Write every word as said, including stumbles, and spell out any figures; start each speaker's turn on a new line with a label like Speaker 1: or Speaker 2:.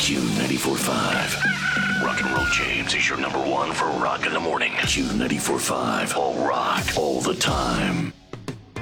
Speaker 1: Q ninety-four point five. Rock and Roll James is your number one for rock in the morning. Q ninety-four point five. All rock, all the time.